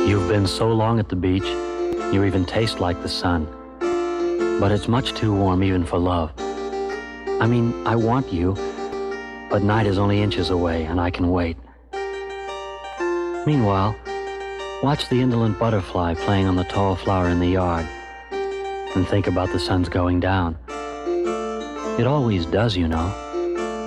You've been so long at the beach, you even taste like the sun. But it's much too warm even for love. I mean, I want you, but night is only inches away and I can wait. Meanwhile, watch the indolent butterfly playing on the tall flower in the yard and think about the sun's going down. It always does, you know.